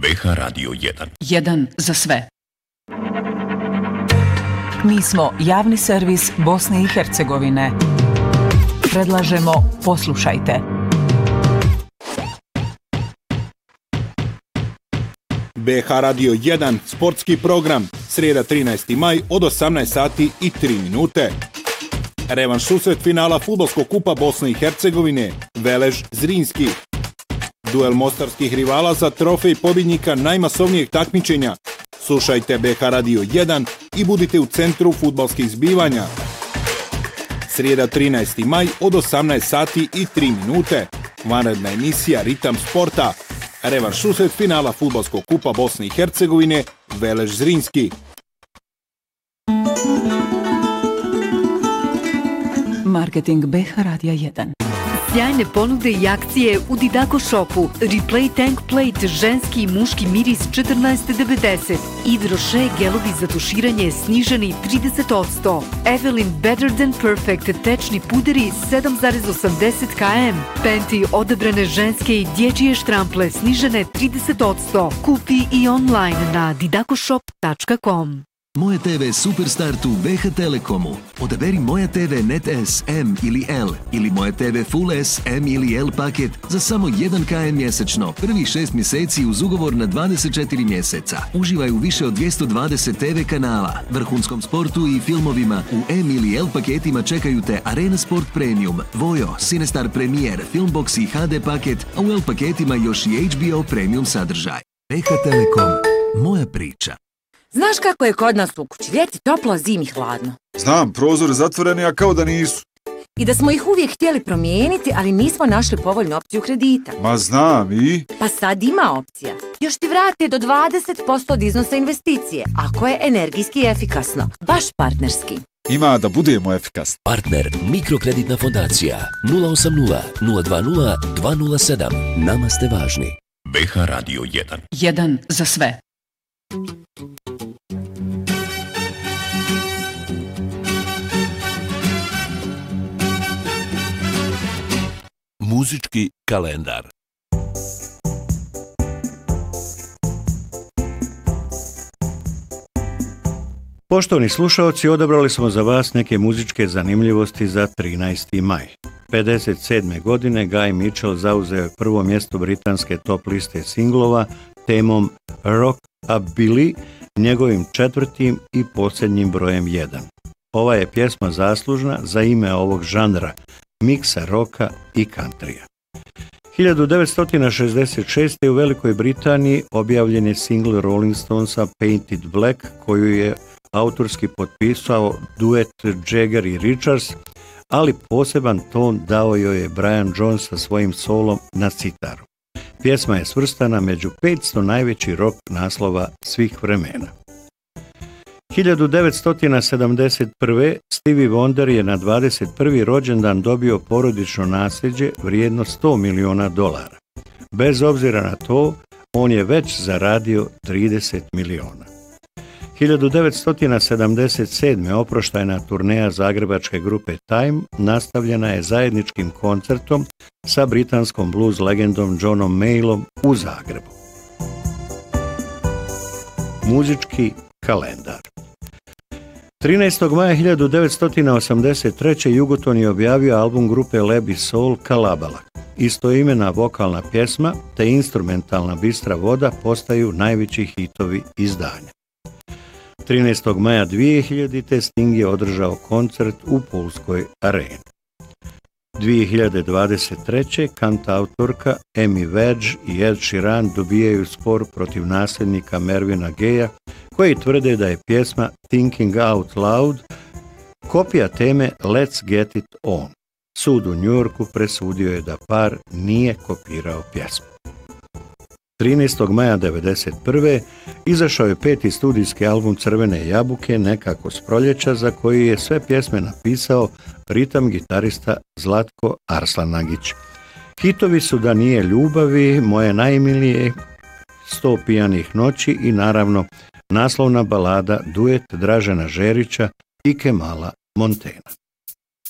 BH Radio 1. Jedan za sve. Mi smo javni servis Bosne i Hercegovine. Predlažemo poslušajte. BH Radio 1, sportski program, srijeda 13. maj od 18 sati i 3 minute. Revanš susret finala fudbalskog kupa Bosne i Hercegovine, Velež Zrinski. Duel mostarskih rivala za trofej pobjednika najmasovnijeg takmičenja. Slušajte BH Radio 1 i budite u centru fudbalskih zbivanja. Srijeda 13. maj od 18 sati i 3 minute. Vanredna emisija Ritam sporta. Revanš susret finala fudbalskog kupa Bosne i Hercegovine, Velež Zrinski. Marketing BH Radija 1. Sjajne ponude i akcije u Didako shopu. Replay Tank Plate, ženski i muški miris 14,90. Hydro-Shea gelovi za tuširanje sniženi 30%. Evelyn Better Than Perfect tečni puderi 7,80 km. Penti odabrane ženske i dječje štrample snižene 30%. Kupi i online na didakoshop.com. Moje TV Superstart u BH Telekomu. Odaberi Moja TV Net S, M ili L ili Moja TV Full S, M ili L paket za samo 1 km mjesečno. Prvih 6 mjeseci uz ugovor na 24 mjeseca. Uživaj u više od 220 TV kanala, vrhunskom sportu i filmovima. U M ili L paketima čekaju te Arena Sport Premium, Vojo, Cinestar Premier, Filmbox i HD paket, a u L paketima još i HBO Premium sadržaj. BH Telekom. Moja priča. Znaš kako je kod nas u kući? Ljeti toplo, zimi hladno. Znam, prozori zatvoreni, a kao da nisu. I da smo ih uvijek htjeli promijeniti, ali nismo našli povoljnu opciju kredita. Ma znam i? Pa sad ima opcija. Još ti vrate do 20% od iznosa investicije, ako je energijski efikasno. Baš partnerski. Ima da budemo efikasni. Partner Mikrokreditna fondacija 080 020 207. Nama ste važni. BH Radio 1. Jedan za sve. Muzički kalendar. Poštovani slušalci, odabrali smo za vas neke muzičke zanimljivosti za 13. maj. 57. godine Guy Mitchell zauzeo je prvo mjesto britanske top liste singlova temom Rockabilly, njegovim 4. i posljednjim brojem 1. Ova je pjesma zaslužna za ime ovog žanra, miksa roka i countryja. 1966. u Velikoj Britaniji objavljen je single Rolling Stonesa Painted Black, koju je autorski potpisao duet Jagger i Richards, ali poseban ton dao joj je Brian Jones sa svojim solom na citaru. Pjesma je svrstana među 500 najvećih rock naslova svih vremena. 1971. Stevie Wonder je na 21. rođendan dobio porodično nasljeđe vrijedno $100 miliona. Bez obzira na to, on je već zaradio 30 miliona. 1977. oproštajna turneja zagrebačke grupe Time nastavljena je zajedničkim koncertom sa britanskom blues legendom Johnom Mayallom u Zagrebu. Muzički kalendar. 13. maja 1983. Jugoton je objavio album grupe Lebi Soul Kalabala. Istoimena vokalna pjesma te instrumentalna Bistra voda postaju najveći hitovi izdanja. 13. maja 2000. Sting je održao koncert u Pulskoj areni. 2023. kantautorka Amy Wedge i Ed Sheeran dobijaju spor protiv nasljednika Marvina Gaye, koji tvrde da je pjesma Thinking Out Loud kopija teme Let's Get It On. Sud u Njujorku presudio je da par nije kopirao pjesmu. 13. maja 1991. izašao je 5. studijski album Crvene jabuke, Nekako s proljeća, za koji je sve pjesme napisao ritam gitarista Zlatko Arslanagić. Hitovi su Da nije ljubavi, Moje najmilije, 100 pijanih noći i naravno naslovna balada duet Dražena Žerića i Kemala Montena.